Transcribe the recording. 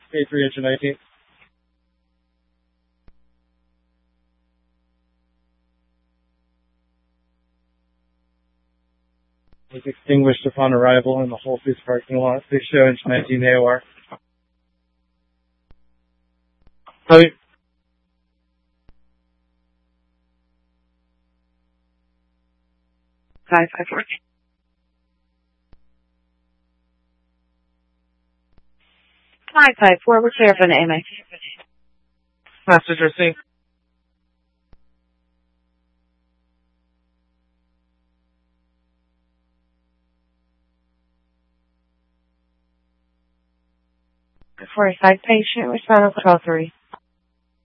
A3 engine 19. Was extinguished upon arrival in the Whole Foods parking lot. They show engine 19 AOR. Copy. 554. 554, we're clear for the AMA. Message received. For a side patient, respond on 12-3.